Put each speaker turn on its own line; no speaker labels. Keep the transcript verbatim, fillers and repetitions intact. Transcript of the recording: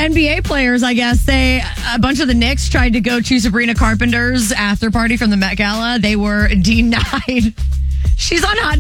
N B A players, I guess, they a bunch of the Knicks tried to go to Sabrina Carpenter's after party from the Met Gala. They were denied. She's on Hot